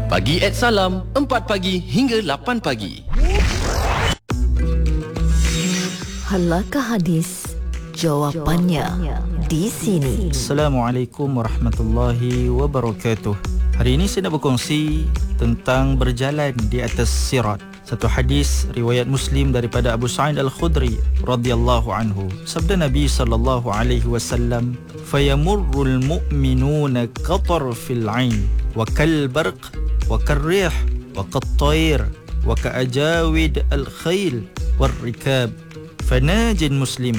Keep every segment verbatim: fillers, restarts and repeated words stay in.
Pagi at Salam, empat pagi hingga lapan pagi. Halakah hadis? Jawapannya di sini. Assalamualaikum warahmatullahi wabarakatuh. Hari ini saya nak berkongsi tentang berjalan di atas sirat. Satu hadis riwayat Muslim daripada Abu Sa'id Al-Khudri radhiyallahu anhu. Sabda Nabi sallallahu alaihi wasallam, "Fayamurrul mu'minuna qatar fil 'ain wa kal barq wa karrih wa qattayr wa ka'ajawid al-khayl war rikab fanajin muslim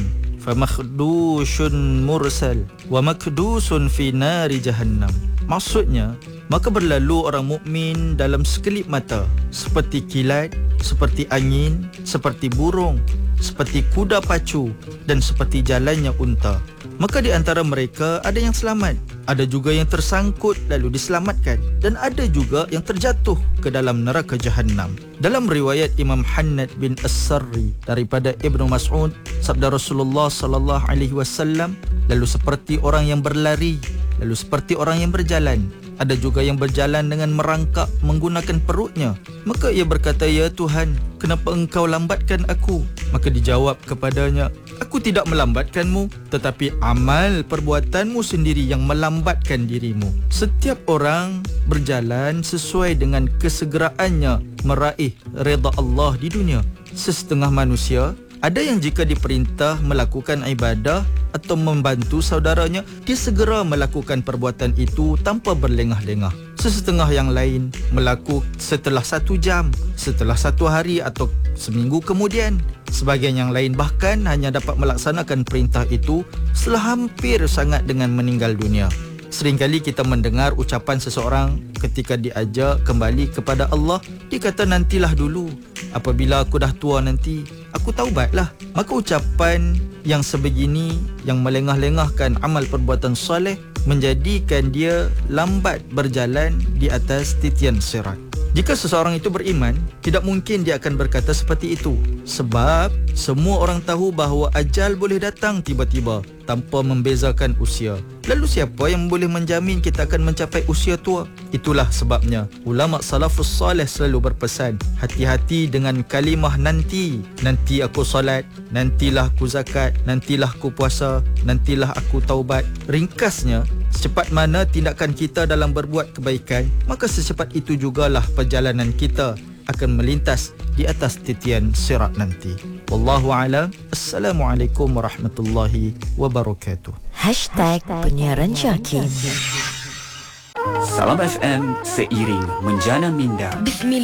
famakdushun mursal wa makdusun fi nari jahannam." Maksudnya, maka berlalu orang mukmin dalam sekelip mata, seperti kilat, seperti angin, seperti burung, seperti kuda pacu dan seperti jalannya unta. Maka di antara mereka ada yang selamat, ada juga yang tersangkut lalu diselamatkan, dan ada juga yang terjatuh ke dalam neraka Jahannam. Dalam riwayat Imam Hannad bin As-Sarri daripada Ibnu Mas'ud, sabda Rasulullah sallallahu alaihi wasallam, lalu seperti orang yang berlari, lalu seperti orang yang berjalan, ada juga yang berjalan dengan merangkak menggunakan perutnya. Maka ia berkata, "Ya Tuhan, kenapa engkau lambatkan aku?" Maka dijawab kepadanya, "Aku tidak melambatkanmu, tetapi amal perbuatanmu sendiri yang melambatkan dirimu." Setiap orang berjalan sesuai dengan kesegeraannya meraih redha Allah di dunia. Sesetengah manusia, ada yang jika diperintah melakukan ibadah atau membantu saudaranya, dia segera melakukan perbuatan itu tanpa berlengah-lengah. Sesetengah yang lain melakukan setelah satu jam, setelah satu hari atau seminggu kemudian. Sebahagian yang lain bahkan hanya dapat melaksanakan perintah itu setelah hampir sangat dengan meninggal dunia. Seringkali kita mendengar ucapan seseorang ketika diajak kembali kepada Allah, dia kata, "Nantilah dulu, apabila aku dah tua nanti, aku taubatlah." Maka ucapan yang sebegini, yang melengah-lengahkan amal perbuatan soleh, menjadikan dia lambat berjalan di atas titian sirat. Jika seseorang itu beriman, tidak mungkin dia akan berkata seperti itu. Sebab semua orang tahu bahawa ajal boleh datang tiba-tiba tanpa membezakan usia. Lalu siapa yang boleh menjamin kita akan mencapai usia tua? Itulah sebabnya ulama salafus salih selalu berpesan, hati-hati dengan kalimah nanti. Nanti aku solat, nantilah aku zakat, nantilah aku puasa, nantilah aku taubat. Ringkasnya, secepat mana tindakan kita dalam berbuat kebaikan, maka secepat itu jugalah perjalanan kita akan melintas di atas titian sirat nanti. Wallahu a'lam. Assalamualaikum warahmatullahi wabarakatuh. Hashtag Penyiaran Syakir. Salam F M, seiring menjana minda.